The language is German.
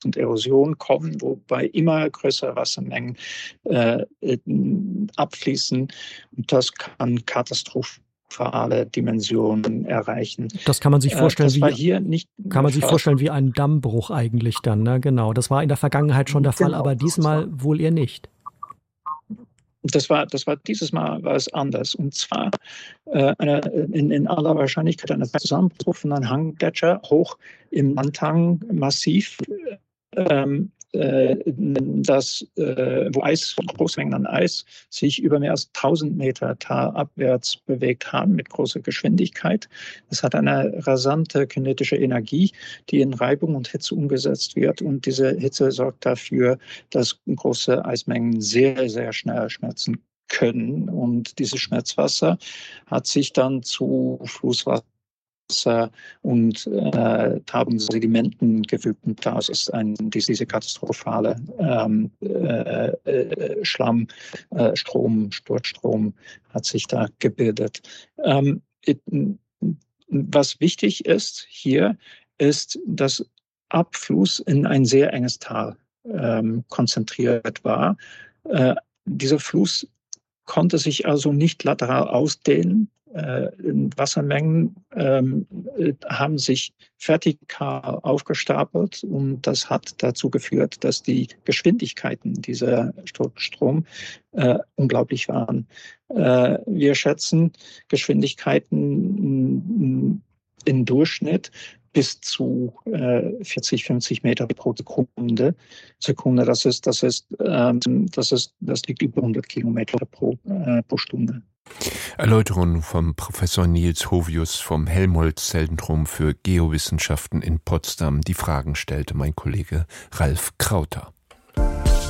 und Erosion kommen, wobei immer größere Wassermengen abfließen. Und das kann katastrophale Dimensionen erreichen. Das kann man sich vorstellen, das war hier nicht wie ein Dammbruch eigentlich dann, ne? Genau. Das war in der Vergangenheit schon der Fall, aber diesmal wohl eher nicht. Das war dieses Mal war es anders. Und zwar in aller Wahrscheinlichkeit ein Zusammenbruch von einem Hanggletscher hoch im Langtang-Massiv, wo große Mengen an Eis sich über mehr als 1000 Meter talabwärts bewegt haben mit großer Geschwindigkeit. Es hat eine rasante kinetische Energie, die in Reibung und Hitze umgesetzt wird. Und diese Hitze sorgt dafür, dass große Eismengen sehr, sehr schnell schmelzen können. Und dieses Schmelzwasser hat sich dann zu Flusswasser und Tauben Sedimenten gefügt. Und daraus ist diese katastrophale Sturzstrom hat sich da gebildet. Was wichtig ist hier, ist, dass Abfluss in ein sehr enges Tal konzentriert war. Dieser Fluss konnte sich also nicht lateral ausdehnen. Wassermengen haben sich vertikal aufgestapelt und das hat dazu geführt, dass die Geschwindigkeiten dieser Strom unglaublich waren. Wir schätzen Geschwindigkeiten im Durchschnitt bis zu 40, 50 Meter pro Sekunde. Das liegt über 100 Kilometer pro Stunde. Erläuterung vom Professor Nils Hovius vom Helmholtz-Zentrum für Geowissenschaften in Potsdam. Die Fragen stellte mein Kollege Ralf Krauter.